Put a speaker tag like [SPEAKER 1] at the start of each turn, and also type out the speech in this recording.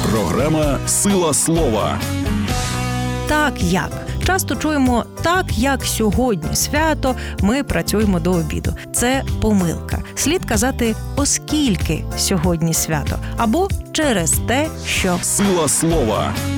[SPEAKER 1] Програма «Сила слова».
[SPEAKER 2] Так як? Часто чуємо «так як сьогодні свято, ми працюємо до обіду». Це помилка. Слід казати «оскільки сьогодні свято» або «через те, що».
[SPEAKER 1] «Сила слова».